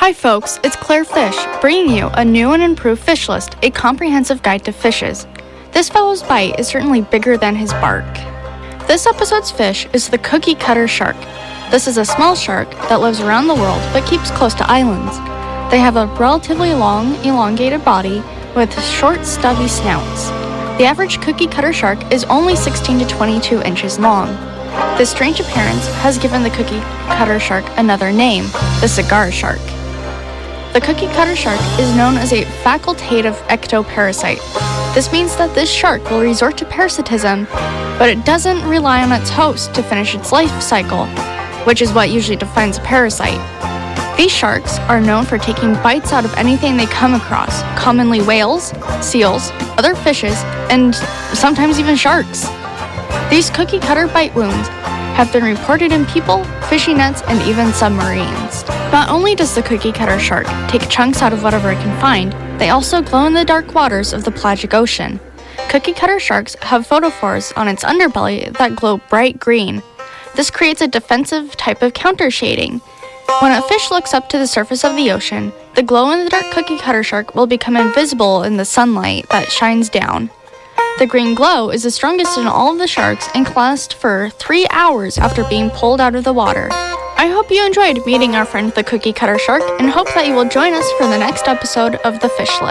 Hi folks, it's Claire Fish, bringing you a new and improved fish list, a comprehensive guide to fishes. This fellow's bite is certainly bigger than his bark. This episode's fish is the cookie cutter shark. This is a small shark that lives around the world but keeps close to islands. They have a relatively long, elongated body with short, stubby snouts. The average cookie cutter shark is only 16 to 22 inches long. This strange appearance has given the cookie cutter shark another name, the cigar shark. The cookie cutter shark is known as a facultative ectoparasite. This means that this shark will resort to parasitism, but it doesn't rely on its host to finish its life cycle, which is what usually defines a parasite. These sharks are known for taking bites out of anything they come across, commonly whales, seals, other fishes, and sometimes even sharks. These cookie cutter bite wounds have been reported in people, fishing nets, and even submarines. Not only does the cookie cutter shark take chunks out of whatever it can find, they also glow in the dark waters of the pelagic ocean. Cookie cutter sharks have photophores on its underbelly that glow bright green. This creates a defensive type of counter shading. When a fish looks up to the surface of the ocean, the glow-in-the-dark cookie cutter shark will become invisible in the sunlight that shines down. The green glow is the strongest in all of the sharks and can last for 3 hours after being pulled out of the water. I hope you enjoyed meeting our friend the cookie cutter shark and hope that you will join us for the next episode of The Fish List.